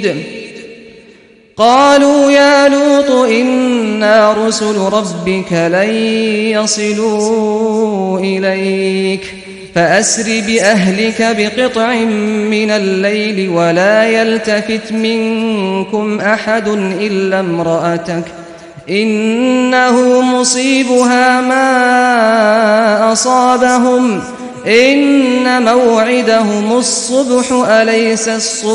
قالوا يا لوط إنا رسل ربك لن يصلوا إليك فأسر بأهلك بقطع من الليل ولا يلتفت منكم أحد إلا امرأتك إنه مصيبها ما أصابهم إن موعدهم الصبح أليس الصبح